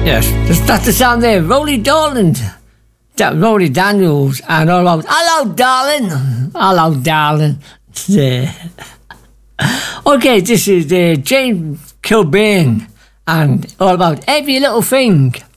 Yes, that's the sound there. Rolly Daniels, and all about hello, darling. Hello, darling. Yeah. Okay, this is James Kilbane and all about every little thing.